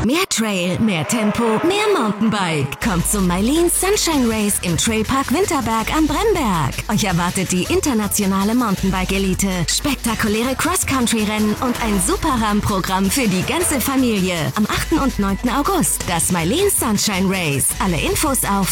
Mehr Trail, mehr Tempo, mehr Mountainbike. Kommt zum Mailin Sunshine Race im Trailpark Winterberg am Bremberg. Euch erwartet die internationale Mountainbike-Elite, spektakuläre Cross-Country-Rennen und ein super Rahmenprogramm für die ganze Familie. Am 8. und 9. August das Mailin Sunshine Race. Alle Infos auf